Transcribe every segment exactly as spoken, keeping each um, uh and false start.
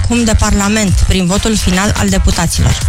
acum de Parlament, prin votul final al deputaților.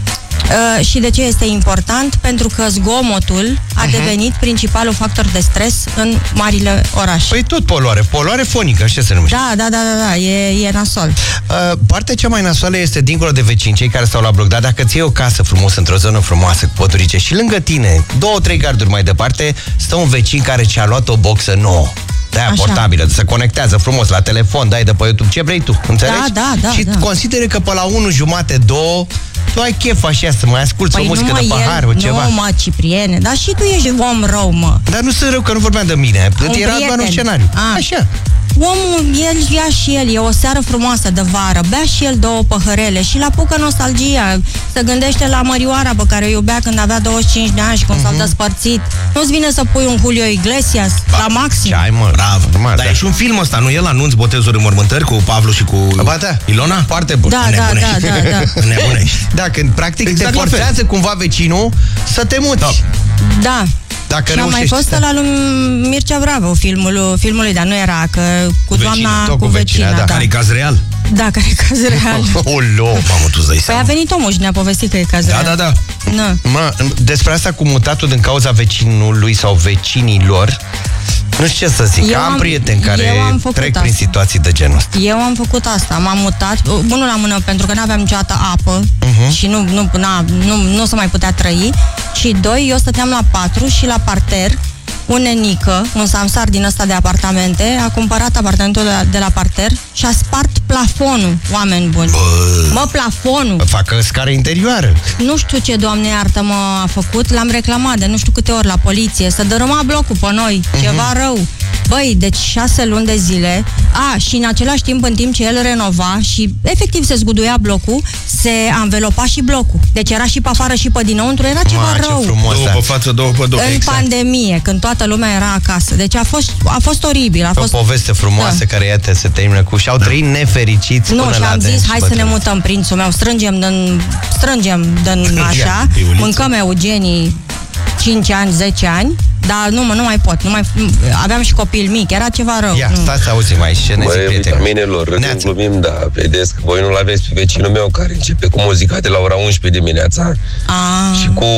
Uh, și de ce este important? Pentru că zgomotul a uh-huh. devenit principalul factor de stres în marile orașe. Păi tot poluare, poluare fonică, așa se numește. Da, da, da, da, da. E, e nasol. Uh, partea cea mai nasoală este dincolo de vecini, cei care stau la bloc. Dar dacă ți iei o casă frumos, într-o zonă frumoasă, cu păturice, și lângă tine, două, trei garduri mai departe, stă un vecin care ți-a luat o boxă nouă. De-aia portabilă, se conectează frumos la telefon, dai de pe YouTube, ce vrei tu, înțelegi? Da, da, da. Și da. consideri că pe la unu jumate, două, tu ai chef așa să mai asculti păi o muzică nu, de pahar, el, o ceva. Nu, mă, Cipriene, dar și tu ești om rău, mă. Dar nu sunt rău, că nu vorbeam de mine. Un Era prieten. doar un scenariu. A. Așa. Omul, el ia și el, e o seară frumoasă de vară, bea și el două păhărele și la apucă nostalgia, se gândește la Mărioara pe care o iubea când avea douăzeci și cinci de ani și cum uh-huh. s-au despărțit. Nu-ți vine să pui un Julio Iglesias ba, la maxim? Ce ai, mă? Bravo. Dar da. E și un film ăsta, nu? El anunț botezuri în mormântări cu Pavlu și cu ba, da. Ilona? Foarte bun. Da, da, da, da, da. Nebunești. Da, când practic exact te forțează cumva vecinul să te muți. Da. Da. Dacă și a mai fost la lui Mircea Bravo, filmul, filmului, dar nu era, că cu doamna, vecina, cu vecina, vecina, da. da. Care e caz real? Da, care e caz real. Olo, mamă, tu-ți dai Păi seama. a venit omul și ne-a povestit că e caz da, real. Da, da, da. Mă, despre asta cu mutatul din cauza vecinului sau vecinilor, nu știu ce să zic, Eu am, am prieteni care am trec asta. prin situații de genul ăsta. Eu am făcut asta, m-am mutat, unul la mână, pentru că nu aveam niciodată apă uh-huh. și nu, nu, na, nu, nu se mai putea trăi, și doi, eu stăteam la patru și la parter, un nenică, un samsar din ăsta de apartamente, a cumpărat apartamentul de la, de la parter și a spart plafonul, oameni buni. Bă, Mă, plafonul! facă scară interioară. Nu știu ce, Doamne iartă-mă, a făcut, l-am reclamat de nu știu câte ori la poliție, să dărâma blocul pe noi, uh-huh. ceva rău. Băi, deci șase luni de zile, a, și în același timp, în timp ce el renova și efectiv se zguduia blocul, se anvelopa și blocul. Deci era și pe afară și pe dinăuntru, era ceva Ma, rău. Frumos, două da. pe față, două pe două. În exact. pandemie, când toată lumea era acasă. Deci a fost, a fost oribil. A fost... O poveste frumoasă da. Care, iată, se termină cu... Și-au da. trăit nefericiți nu, până și la am zis, hai să ne mutăm, prințul meu, strângem din, strângem din așa, mâncăm eugenii cinci ani, zece ani, dar nu, mă, nu mai pot, nu mai, aveam și copil mic, era ceva rău. Ia, stați să auzim aici, ce ne zic prietenul. Vitaminelor, rândem, glumim, dar vedeți că voi nu-l aveți pe vecinul meu care începe cu muzica de la ora unsprezece dimineața A. și cu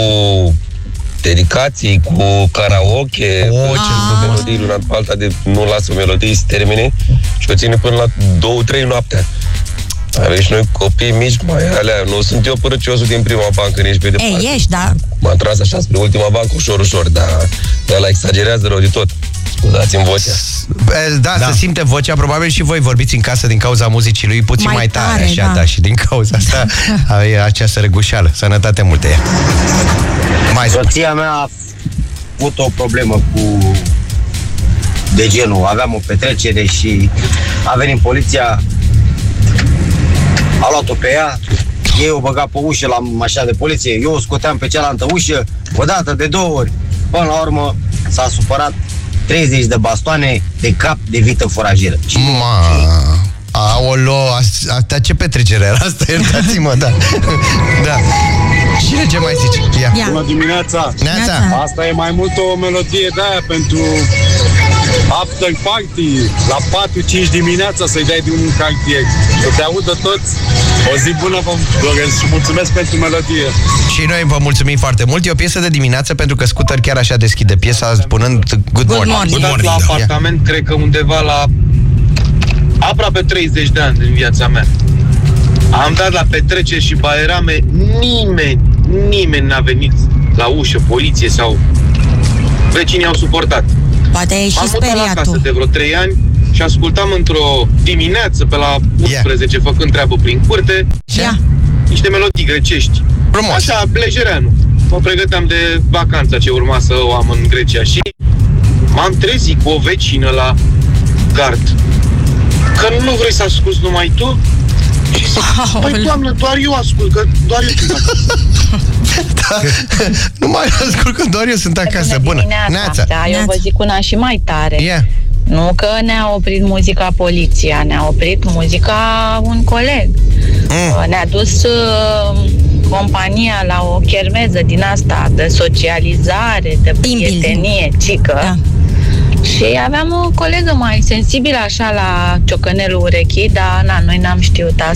dedicații, cu karaoke, oh, ce melodii luna pe alta de nu lasă melodii să termine și o ține până la două trei noaptea. Avem și noi copii mici, mai alea, nu sunt eu părăciosul din prima bancă nici pe departe. Ei, ești, da. M-am tras așa spre ultima bancă, ușor, ușor, dar ăla exagerează rău de tot. Scuzați-mi vocea. Da, da, se simte vocea, probabil și voi vorbiți în casă din cauza muzicii lui puțin mai, mai tare, tare, așa, da. Da, și din cauza asta e această răgușeală. Sănătate multă ea. Mai Soția mea a avut o problemă cu de genul, aveam o petrecere și a venit poliția, a luat-o pe ea, ei o băga pe ușă la mașina de poliție, eu o scoteam pe cealaltă ușă, o dată, de două ori. Până la urmă s-a supărat treizeci de bastoane de cap de vită forajeră. Ma, aolo, asta ce petrecere era asta, iertați-mă, da. Da. Cine ce mai zici? Ia. Ia. Bună dimineața! Neața. Asta e mai mult o melodie de aia pentru after party, la patru cinci dimineața să-i dai de un cartier. Să te audă toți. O zi bună vă doresc și mulțumesc pentru melodie. Și noi vă mulțumim foarte mult. E o piesă de dimineață pentru că Scooter chiar așa deschide piesa spunând Good morning. morning. Good morning. La Da. apartament, cred că undeva la aproape treizeci de ani din viața mea. Am dat la petreceri și baierame, nimeni, nimeni n-a venit la ușă, poliție sau... Vecinii au suportat. Poate ai și M-am mutat la speriat casă tu. de vreo trei ani și ascultam într-o dimineață pe la unsprezece, yeah. făcând treabă prin curte, Ia. niște melodii grecești. Frumos. Așa, lejereanu. Mă pregăteam de vacanța ce urma să o am în Grecia și m-am trezit cu o vecină la gard. Că nu vrei să asculți numai tu? Și zic, păi doamnă, doar eu ascult, că doar eu sunt acasă. Da. Nu mai ascult că doar eu sunt acasă. Bună. Neața. Da, eu vă zic una și mai tare. Yeah. Nu că ne-a oprit muzica poliția, ne-a oprit muzica un coleg. Mm. Ne-a dus uh, compania la o chermeză din asta de socializare, de prietenie, cică. Da. Și aveam o colegă mai sensibilă așa la ciocănelul urechii, dar na, noi n-am știut asta.